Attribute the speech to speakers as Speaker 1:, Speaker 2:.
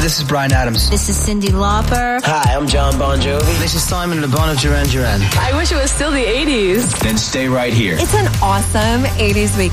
Speaker 1: this is Bryan Adams.
Speaker 2: This is Cyndi Lauper.
Speaker 3: Hi, I'm John Bon Jovi.
Speaker 1: This is Simon Le Bon of Duran Duran.
Speaker 4: I wish it was still the 80s.
Speaker 5: Then stay right here.
Speaker 6: It's an awesome 80s weekend.